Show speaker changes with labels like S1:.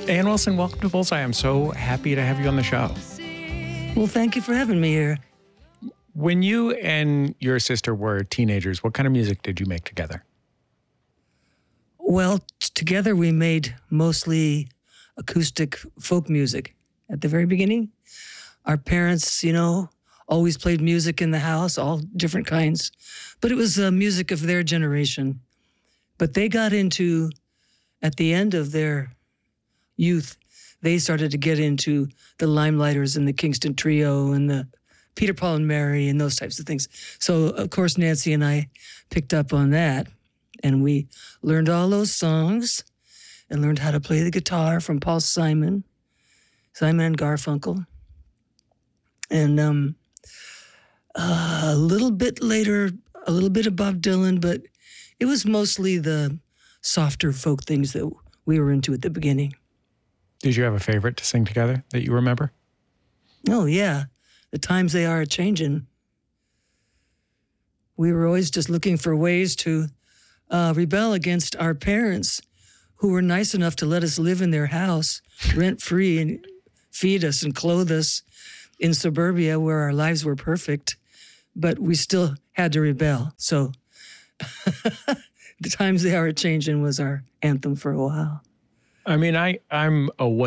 S1: Ann Wilson, welcome to Bullseye. I'm so happy to have you on the show.
S2: Well, thank you for having me here.
S1: When you and your sister were teenagers, what kind of music did you make together?
S2: Well, together we made mostly acoustic folk music at the very beginning. Our parents, always played music in the house, all different kinds, but it was music of their generation. But they got into, at the end of their youth, they started to get into the Limelighters and the Kingston Trio and the Peter, Paul, and Mary and those types of things. So, of course, Nancy and I picked up on that, and we learned all those songs and learned how to play the guitar from Paul Simon and Garfunkel. And a little bit later, a little bit of Bob Dylan, but it was mostly the softer folk things that we were into at the beginning.
S1: Did you have a favorite to sing together that you remember?
S2: Oh, yeah. The times they are a-changin'. We were always just looking for ways to rebel against our parents who were nice enough to let us live in their house rent-free and feed us and clothe us in suburbia where our lives were perfect, but we still had to rebel. So the times they are a-changin' was our anthem for a while.
S1: I mean, I'm aware